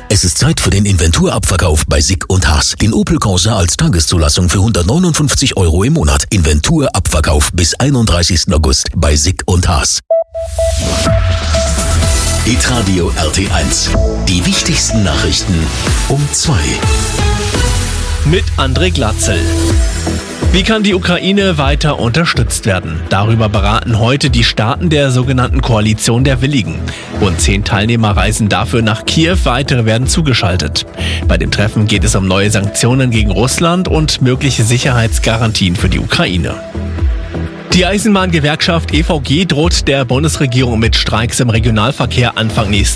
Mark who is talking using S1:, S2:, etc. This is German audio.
S1: Es ist Zeit für den Inventurabverkauf bei Sick & Haas. Den Opel Corsa als Tageszulassung für 159 € im Monat. Inventurabverkauf bis 31. August bei Sick & Haas. Hitradio RT1. Die wichtigsten Nachrichten um 2.
S2: Mit André Glatzel. Wie kann die Ukraine weiter unterstützt werden? Darüber beraten heute die Staaten der sogenannten Koalition der Willigen. Rund 10 Teilnehmer reisen dafür nach Kiew, weitere werden zugeschaltet. Bei dem Treffen geht es um neue Sanktionen gegen Russland und mögliche Sicherheitsgarantien für die Ukraine. Die Eisenbahngewerkschaft EVG droht der Bundesregierung mit Streiks im Regionalverkehr Anfang nächsten